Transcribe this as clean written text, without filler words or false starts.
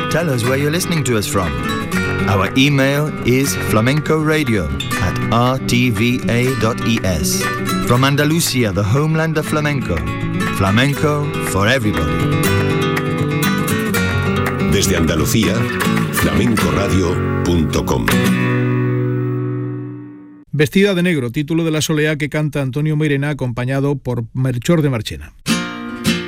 tell us where you're listening to us from. Our email is flamencoradio@rtva.es. From Andalusia, the homeland of flamenco. Flamenco for everybody. Desde Andalucía, flamencoradio.com. Vestida de negro, título de la soleá que canta Antonio Mairena acompañado por Melchor de Marchena.